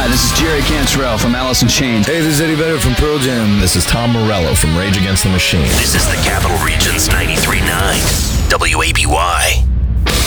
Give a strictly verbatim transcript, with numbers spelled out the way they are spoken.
Hi, this is Jerry Cantrell from Alice in Chains. Hey, this is Eddie Vedder from Pearl Jam. This is Tom Morello from Rage Against the Machine. This is the Capital Region's ninety-three